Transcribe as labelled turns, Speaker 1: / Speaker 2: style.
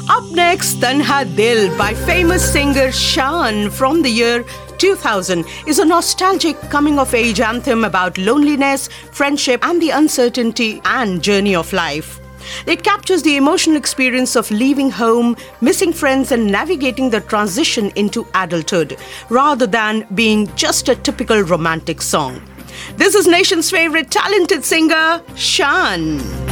Speaker 1: Up next, Tanha Dil by famous singer Shan from the year 2000 is a nostalgic coming-of-age anthem about loneliness, friendship, and the uncertainty and journey of life. It captures the emotional experience of leaving home, missing friends, and navigating the transition into adulthood, rather than being just a typical romantic song. This is nation's favorite talented singer, Shan.